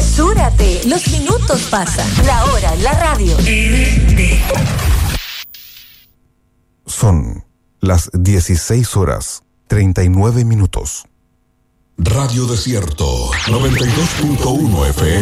Apresúrate, los minutos pasan. La hora en la radio. Son las 16:39. Radio Desierto 92.1 FM.